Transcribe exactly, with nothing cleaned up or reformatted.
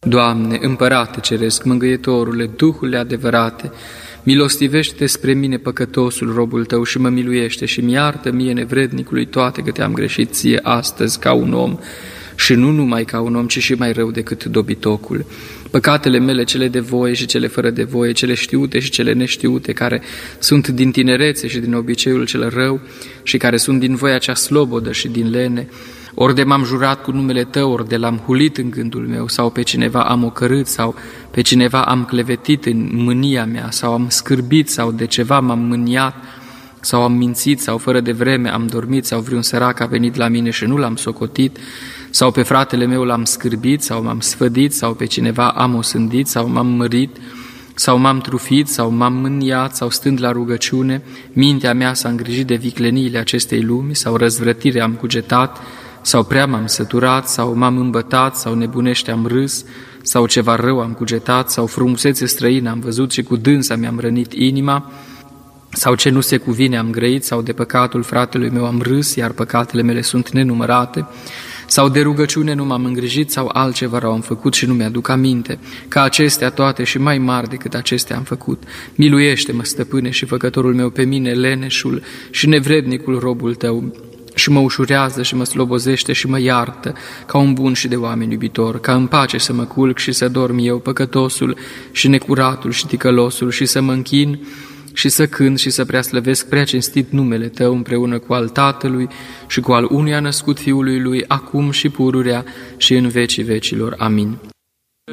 Doamne, Împărate Ceresc, Mângâietorule, Duhule adevărate, milostivește-te spre mine, păcătosul, robul Tău, și mă miluiește și-mi iartă mie, nevrednicului, toate că te-am greșit ție astăzi ca un om, și nu numai ca un om, ci și mai rău decât dobitocul. Păcatele mele, cele de voie și cele fără de voie, cele știute și cele neștiute, care sunt din tinerețe și din obiceiul cel rău și care sunt din voia cea slobodă și din lene, ori de m-am jurat cu numele Tău, ori de l-am hulit în gândul meu, sau pe cineva am ocărât, sau pe cineva am clevetit în mânia mea, sau am scârbit, sau de ceva m-am mâniat, sau am mințit, sau fără de vreme am dormit, sau vreun sărac a venit la mine și nu l-am socotit, sau pe fratele meu l-am scârbit, sau m-am sfădit, sau pe cineva am osândit, sau m-am mărit, sau m-am trufit, sau m-am mâniat, sau stând la rugăciune, mintea mea s-a îngrijit de vicleniile acestei lumi, sau răzvrătire am cugetat, sau prea m-am săturat, sau m-am îmbătat, sau nebunește am râs, sau ceva rău am cugetat, sau frumusețe străină am văzut și cu dânsa mi-am rănit inima, sau ce nu se cuvine am grăit, sau de păcatul fratelui meu am râs, iar păcatele mele sunt nenumărate, sau de rugăciune nu m-am îngrijit, sau altceva rău am făcut și nu mi-aduc aminte, ca acestea toate și mai mari decât acestea am făcut. Miluiește-mă, Stăpâne și Făcătorul meu, pe mine, leneșul și nevrednicul robul Tău, și mă ușurează și mă slobozește și mă iartă, ca un bun și de oameni iubitor, ca în pace să mă culc și să dorm eu, păcătosul și necuratul și ticălosul, și să mă închin și să cânt și să preaslăvesc prea cinstit numele Tău împreună cu al Tatălui și cu al unuia născut Fiului Lui, acum și pururea și în vecii vecilor. Amin.